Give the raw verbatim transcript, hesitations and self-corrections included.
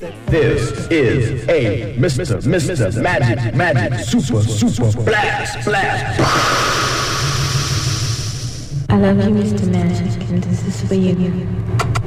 This is a Mister Mister Magic Magic Super Super Blast Blast. I love you, Mister Magic, and this is for you.